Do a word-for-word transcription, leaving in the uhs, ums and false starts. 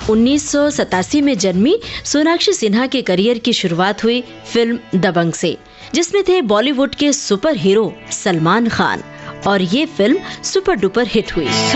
उन्नीस सौ सतासी में जन्मी सोनाक्षी सिन्हा के करियर की शुरुआत हुई फिल्म दबंग से, जिसमें थे बॉलीवुड के सुपर हीरो सलमान खान, और ये फिल्म सुपर डुपर हिट हुई।